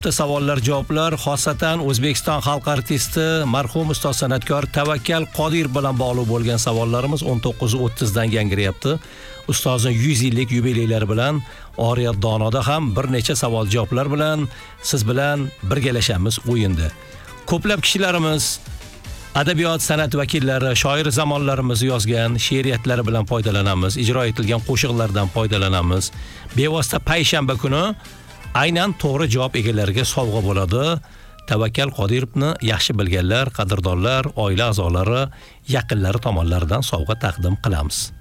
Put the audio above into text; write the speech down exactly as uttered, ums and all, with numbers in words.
Savollar javoblar xosatan O'zbekiston xalq artisti marhum ustoz san'atkor Tavakkal Qodir bilan bog'liq bo'lgan savollarimiz o'n to'qqiz o'ttiz dan yangrayapti. Ustozning yuz yillik yubileylari bilan Oriyat Donoda ham bir necha savol javoblar bilan siz bilan birgalashamiz o'yinda. Ko'plab kishilarimiz adabiyot san'at vakillari, shoir zamonlarimiz yozgan she'riyatlari bilan foydalanamiz, ijro etilgan qo'shiqlardan foydalanamiz. Bevosita payshanba kuni aynan to'g'ri javob egalariga sovg'a bo'ladi. Tavakkal Qodirovni yaxshi bilganlar, qadrdonlar, oila a'zolari, yaqinlari tomonidan sovg'a taqdim qilamiz.